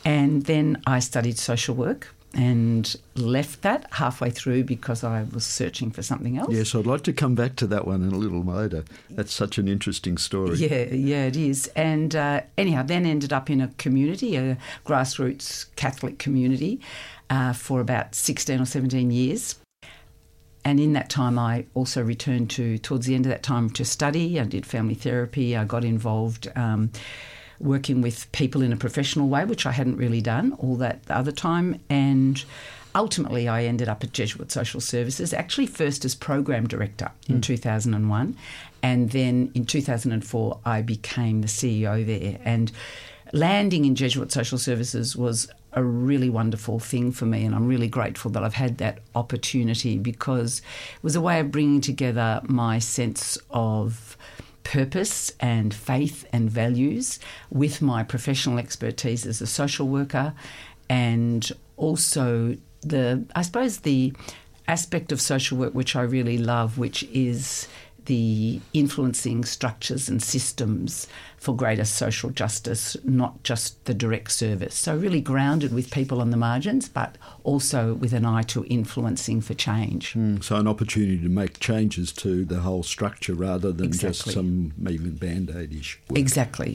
And then I studied social work and left that halfway through because I was searching for something else. Yes, I'd like to come back to that one in a little later. That's such an interesting story. Yeah, it is. And anyhow, then ended up in a community, a grassroots Catholic community, for about 16 or 17 years. And in that time, I also returned towards the end of that time, to study. I did family therapy. I got involved working with people in a professional way, which I hadn't really done all that other time. And ultimately, I ended up at Jesuit Social Services, actually first as program director in 2001. And then in 2004, I became the CEO there. And landing in Jesuit Social Services was a really wonderful thing for me, and I'm really grateful that I've had that opportunity, because it was a way of bringing together my sense of purpose and faith and values with my professional expertise as a social worker, and also the aspect of social work which I really love, which is the influencing structures and systems for greater social justice, not just the direct service. So really grounded with people on the margins, but also with an eye to influencing for change. So an opportunity to make changes to the whole structure rather than just some even Band-Aid-ish work. Exactly.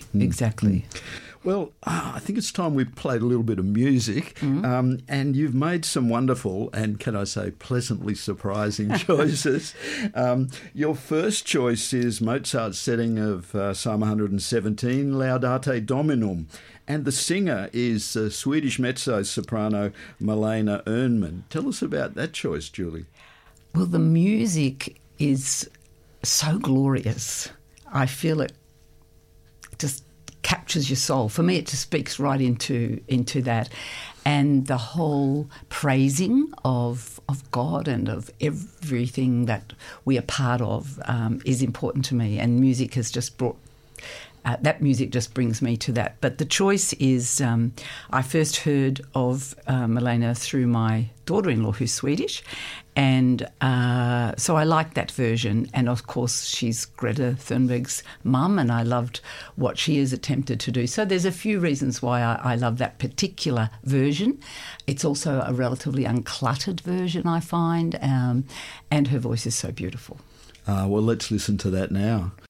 Well, I think it's time we played a little bit of music, and you've made some wonderful and, can I say, pleasantly surprising choices. Your first choice is Mozart's setting of Psalm 117, Laudate Dominum, and the singer is Swedish mezzo-soprano Malena Ernman. Tell us about that choice, Julie. Well, the music is so glorious. I feel it just captures your soul. For me, it just speaks right into that. And the whole praising of God and of everything that we are part of is important to me. And music has just brought... that music just brings me to that. But the choice is, I first heard of Malena through my daughter-in-law, who's Swedish, and so I liked that version. And of course, she's Greta Thunberg's mum, and I loved what she has attempted to do. So there's a few reasons why I love that particular version. It's also a relatively uncluttered version, I find, and her voice is so beautiful. Well, let's listen to that now.